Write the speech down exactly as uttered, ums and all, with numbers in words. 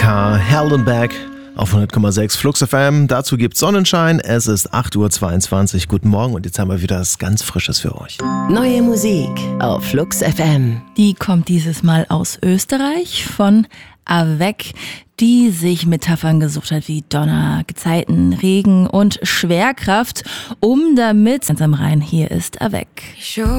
K, Heldenberg auf hundert Komma sechs Flux F M. Dazu gibt's Sonnenschein. Es ist acht Uhr zweiundzwanzig. Guten Morgen und jetzt haben wir wieder was ganz Frisches für euch. Neue Musik auf Flux F M. Die kommt dieses Mal aus Österreich von Avec, die sich Metaphern gesucht hat wie Donner, Gezeiten, Regen und Schwerkraft, um damit ganz am Rhein. Hier ist Avec.